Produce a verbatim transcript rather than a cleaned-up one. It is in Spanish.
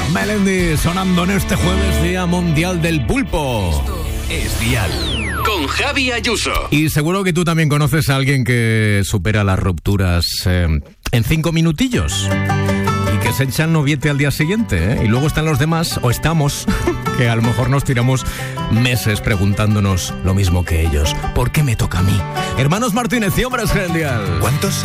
Melendi sonando en este jueves, Día Mundial del Pulpo. Esto es Dial con Javi Ayuso. Y seguro que tú también conoces a alguien que supera las rupturas eh, en cinco minutillos y que se echan noviete al día siguiente, ¿eh? Y luego están los demás, o estamos, que a lo mejor nos tiramos meses preguntándonos lo mismo que ellos. ¿Por qué me toca a mí? Hermanos Martínez y Hombres G. Dial. ¿Cuántos